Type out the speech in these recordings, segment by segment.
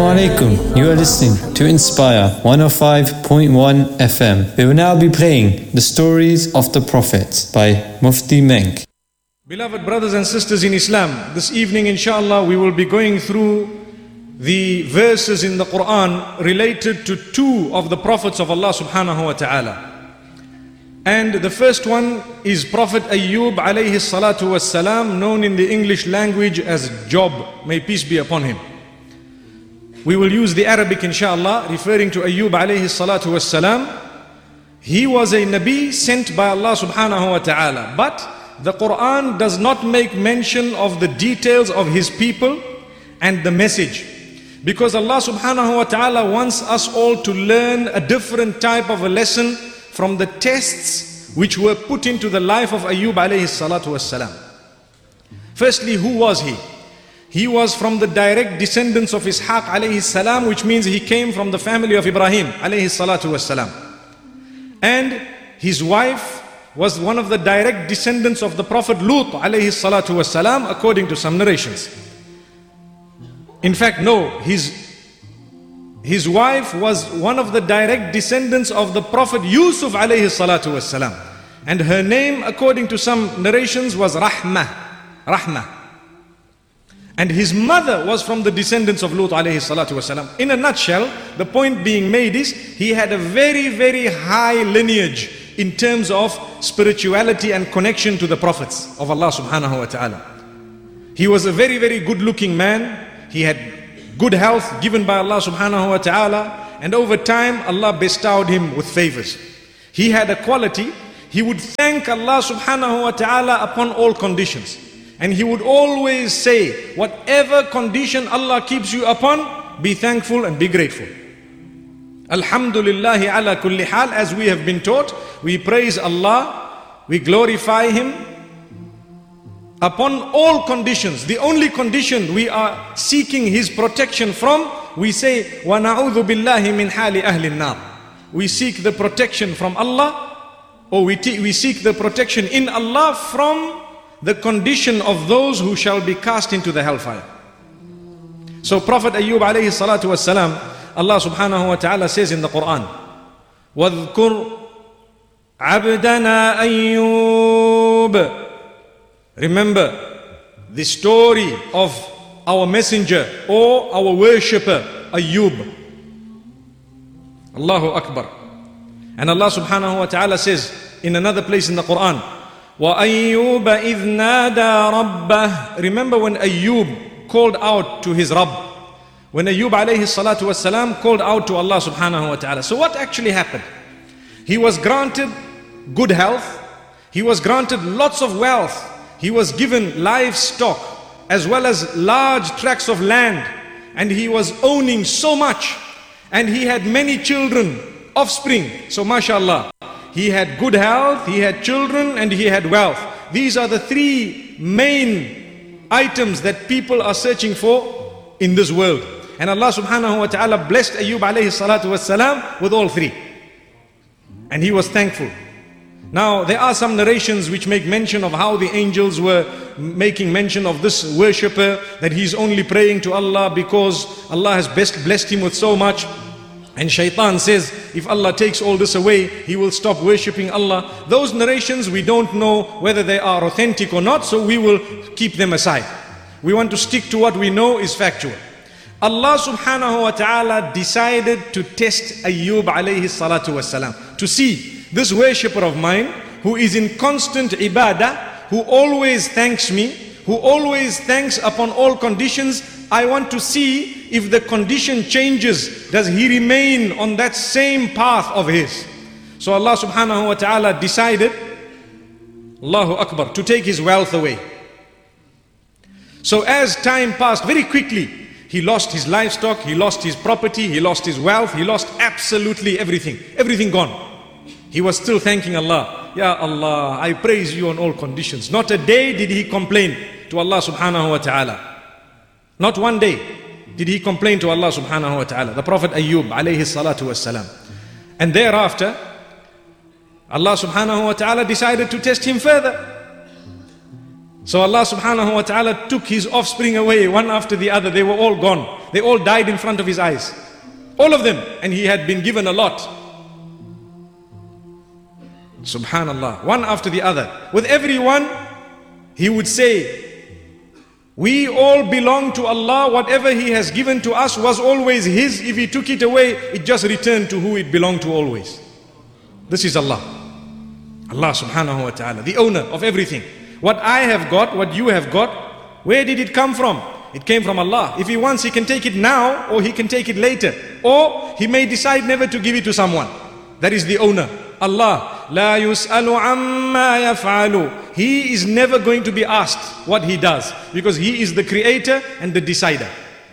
Alaikum. You are listening to Inspire 105.1 FM. We will now be playing the stories of the Prophets by Mufti Menk. Beloved brothers and sisters in Islam, this evening inshallah we will be going through the verses in the Quran related to two of the Prophets of Allah subhanahu wa ta'ala. And the first one is Prophet Ayyub alayhi salatu was salam, known in the English language as Job, may peace be upon him. We will use the Arabic inshallah, referring to Ayyub alayhi salatu was salam. He was a Nabi sent by Allah subhanahu wa ta'ala, but the Quran does not make mention of the details of his people and the message. Because Allah subhanahu wa ta'ala wants us all to learn a different type of a lesson from the tests which were put into the life of Ayyub alayhi salatu was salam. Firstly, who was he? He was from the direct descendants of Ishaq alayhi salam, which means he came from the family of Ibrahim alayhi salatu was salam. And his wife was one of the direct descendants of the Prophet Lut alayhi salatu was salam, according to some narrations. In fact, no, his wife was one of the direct descendants of the Prophet Yusuf alayhi salatu was salam. And her name, according to some narrations, was Rahmah. And his mother was from the descendants of Lut alayhi salatu was salam. In a nutshell, the point being made is, he had a very, very high lineage in terms of spirituality and connection to the prophets of Allah subhanahu wa ta'ala. He was a very, very good looking man. He had good health given by Allah subhanahu wa ta'ala, and over time Allah bestowed him with favors. He had a quality, he would thank Allah subhanahu wa ta'ala upon all conditions. And he would always say, whatever condition Allah keeps you upon, be thankful and be grateful. Alhamdulillahi ala kulli hal, as we have been taught, we praise Allah, we glorify Him upon all conditions. The only condition we are seeking His protection from, we say, وَنَعُوذُ بِاللَّهِ مِنْ حَالِ أَهْلِ النَّارِ. We seek the protection from Allah, or we seek the protection in Allah from the condition of those who shall be cast into the hellfire. So Prophet Ayyub alayhi salatu was salam, Allah subhanahu wa ta'ala says in the Quran, وَاذْكُرْ عَبْدَنَا أَيُّوبَ. Remember the story of our messenger or our worshipper Ayyub. Allahu Akbar. And Allah subhanahu wa ta'ala says in another place in the Quran, وَأَيُّوبَ إِذْ نَادَى رَبَّهُ. Remember when Ayyub called out to his Rabb. When Ayyub alayhi salatu was salam called out to Allah subhanahu wa ta'ala. So what actually happened? He was granted good health. He was granted lots of wealth. He was given livestock as well as large tracts of land. And he was owning so much. And he had many children, offspring. So mashallah. He had good health, he had children, and he had wealth. These are the three main items that people are searching for in this world. And Allah subhanahu wa ta'ala blessed Ayyub alayhi salatu was salam with all three. And he was thankful. Now, there are some narrations which make mention of how the angels were making mention of this worshipper, that he's only praying to Allah because Allah has blessed him with so much. And shaitan says, if Allah takes all this away, he will stop worshipping Allah. Those narrations, we don't know whether they are authentic or not, so we will keep them aside. We want to stick to what we know is factual. Allah subhanahu wa ta'ala decided to test Ayyub alayhi salatu was salam, to see this worshipper of mine who is in constant ibadah, who always thanks me, who always thanks upon all conditions. I want to see if the condition changes, does he remain on that same path of his? So Allah subhanahu wa ta'ala decided, Allahu Akbar, to take his wealth away. So as time passed very quickly, he lost his livestock, he lost his property, he lost his wealth, he lost absolutely everything. Everything gone. He was still thanking Allah. Ya Allah, I praise you on all conditions. Not a day did he complain to Allah subhanahu wa ta'ala. Not one day did he complain to Allah subhanahu wa ta'ala. The Prophet Ayyub alayhi salatu was salam. And thereafter, Allah subhanahu wa ta'ala decided to test him further. So Allah subhanahu wa ta'ala took his offspring away one after the other. They were all gone. They all died in front of his eyes. All of them. And he had been given a lot. Subhanallah. One after the other. With everyone, he would say, we all belong to Allah. Whatever He has given to us was always His. If He took it away, it just returned to who it belonged to always. This is Allah. Allah subhanahu wa ta'ala, the owner of everything. What I have got, what you have got, where did it come from? It came from Allah. If He wants, He can take it now, or He can take it later. Or He may decide never to give it to someone. That is the owner. Allah. La yus'alu amma yaf'alu. He is never going to be asked what He does, because He is the creator and the decider.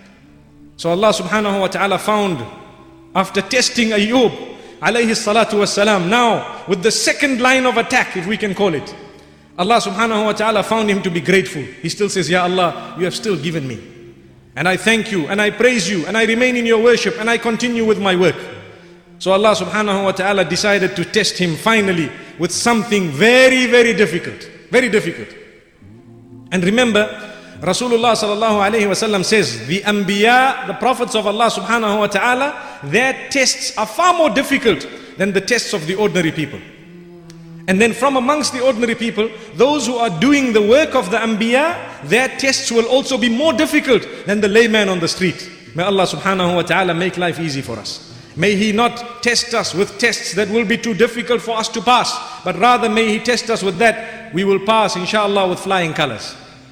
So Allah subhanahu wa ta'ala found, after testing Ayyub alayhi salatu wassalam, now with the second line of attack, if we can call it, Allah subhanahu wa ta'ala found him to be grateful. He still says, Ya Allah, you have still given me. And I thank you, and I praise you, and I remain in your worship, and I continue with my work. So Allah subhanahu wa ta'ala decided to test him finally with something very, very difficult. Very difficult. And remember, Rasulullah sallallahu alayhi wa sallam says, the Anbiya, the prophets of Allah subhanahu wa ta'ala, their tests are far more difficult than the tests of the ordinary people. And then from amongst the ordinary people, those who are doing the work of the Anbiya, their tests will also be more difficult than the layman on the street. May Allah subhanahu wa ta'ala make life easy for us. May He not test us with tests that will be too difficult for us to pass, but rather may He test us with that we will pass inshallah with flying colors.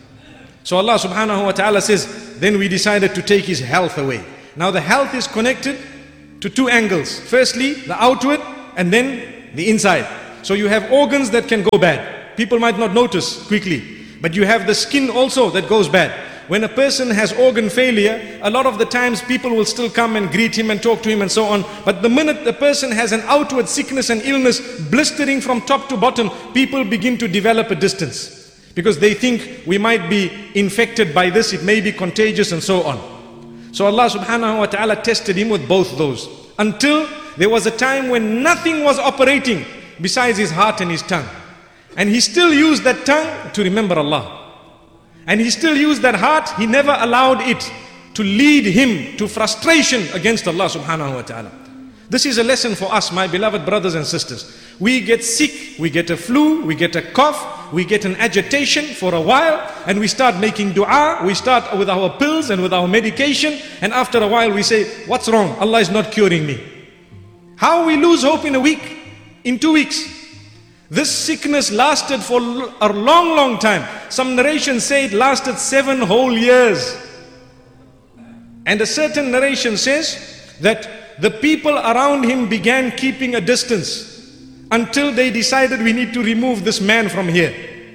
So Allah subhanahu wa ta'ala says, then we decided to take his health away. Now the health is connected to two angles. Firstly, the outward, and then the inside. So you have organs that can go bad. People might not notice quickly, but you have the skin also that goes bad. When a person has organ failure, a lot of the times people will still come and greet him and talk to him and so on. But the minute the person has an outward sickness and illness, blistering from top to bottom, people begin to develop a distance. Because they think we might be infected by this, it may be contagious and so on. So Allah subhanahu wa ta'ala tested him with both those. Until there was a time when nothing was operating besides his heart and his tongue. And he still used that tongue to remember Allah. And he still used that heart, he never allowed it to lead him to frustration against Allah subhanahu wa ta'ala. This is a lesson for us, my beloved brothers and sisters. We get sick, we get a flu, we get a cough, we get an agitation for a while, and we start making dua, we start with our pills and with our medication, and after a while we say, what's wrong? Allah is not curing me. How we lose hope in a week, in 2 weeks? This sickness lasted for a long, long time. Some narrations say it lasted 7 whole years. And a certain narration says that the people around him began keeping a distance until they decided we need to remove this man from here.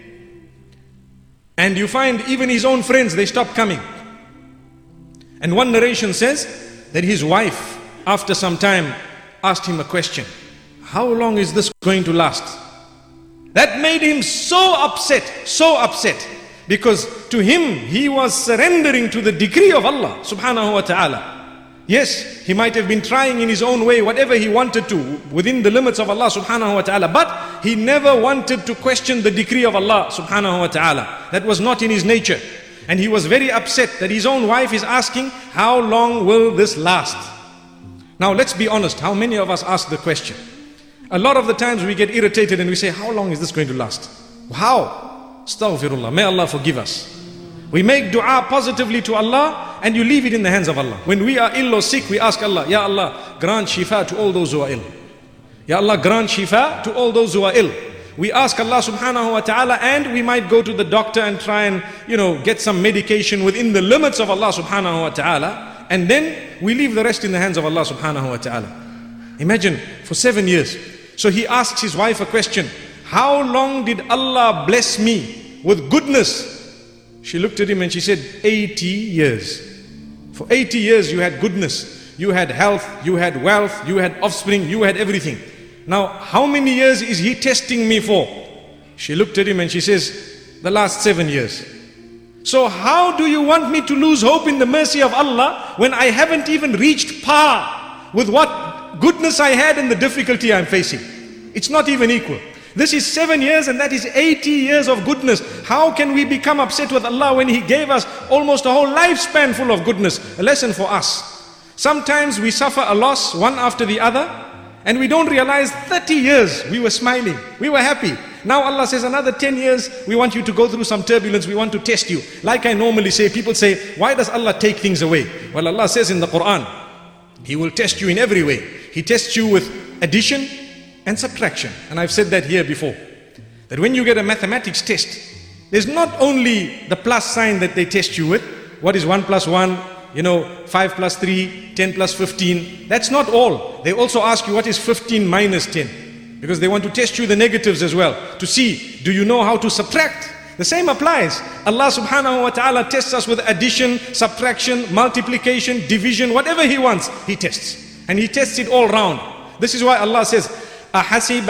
And you find even his own friends, they stopped coming. And one narration says that his wife, after some time, asked him a question. How long is this going to last? That made him so upset, because to him, he was surrendering to the decree of Allah subhanahu wa ta'ala. Yes, he might have been trying in his own way, whatever he wanted to, within the limits of Allah subhanahu wa ta'ala, but he never wanted to question the decree of Allah subhanahu wa ta'ala. That was not in his nature. And he was very upset that his own wife is asking, how long will this last? Now let's be honest, how many of us ask the question? A lot of the times we get irritated and we say, how long is this going to last? How? Astaghfirullah, may Allah forgive us. We make dua positively to Allah and you leave it in the hands of Allah. When we are ill or sick, we ask Allah, Ya Allah, grant shifa to all those who are ill. Ya Allah, grant shifa to all those who are ill. We ask Allah subhanahu wa ta'ala, and we might go to the doctor and try and, get some medication within the limits of Allah subhanahu wa ta'ala. And then we leave the rest in the hands of Allah subhanahu wa ta'ala. Imagine, for 7 years. So he asks his wife a question. How long did Allah bless me with goodness? She looked at him and she said, 80 years. For 80 years you had goodness. You had health, you had wealth, you had offspring, you had everything. Now, how many years is he testing me for? She looked at him and she says, the last 7 years. So how do you want me to lose hope in the mercy of Allah when I haven't even reached par with what goodness I had and the difficulty I'm facing? It's not even equal. This is 7 years and that is 80 years of goodness. How can we become upset with Allah when He gave us almost a whole lifespan full of goodness? A lesson for us. Sometimes we suffer a loss one after the other and we don't realize 30 years we were smiling, we were happy. Now Allah says another 10 years we want you to go through some turbulence, we want to test you. Like I normally say, people say, why does Allah take things away? Well, Allah says in the Quran, He will test you in every way. He tests you with addition and subtraction. And I've said that here before, that when you get a mathematics test, there's not only the plus sign that they test you with, what is 1 plus 1, 5 plus 3, 10 plus 15. That's not all. They also ask you what is 15 minus 10. Because they want to test you the negatives as well. To see, do you know how to subtract? The same applies. Allah subhanahu wa ta'ala tests us with addition, subtraction, multiplication, division, whatever He wants, He tests. And He tests it all round. This is why Allah says, أَحَسِبَ